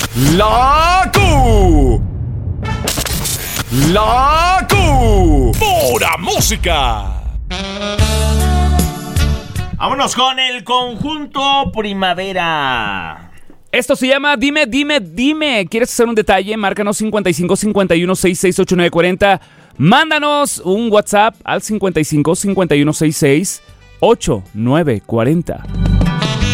La Q. La Q. Pura música. Vámonos con el conjunto Primavera. Esto se llama Dime, Dime, Dime. ¿Quieres hacer un detalle? Márcanos 55 51 66 89 40. Mándanos un WhatsApp al 55 51 66 89 40.